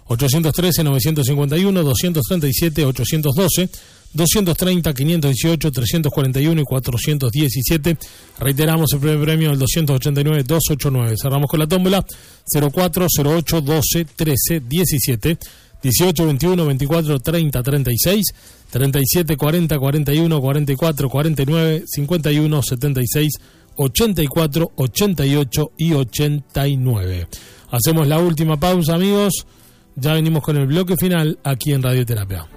813-951-237-812, 230-518, 341 y 417. Reiteramos el primer premio del 289-289. Cerramos con la tómbola 04, 08, 12, 13, 17, 18, 21, 24, 30, 36, 37, 40, 41, 44, 49, 51, 76, 84, 88 y 89. Hacemos la última pausa, amigos. Ya venimos con el bloque final aquí en Radioterapia.